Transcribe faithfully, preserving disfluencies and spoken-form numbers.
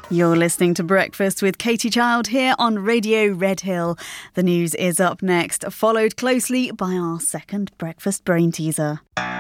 You're listening to Breakfast with Katie Child here on Radio Red Hill. The news is up next, followed closely by our second breakfast brain teaser.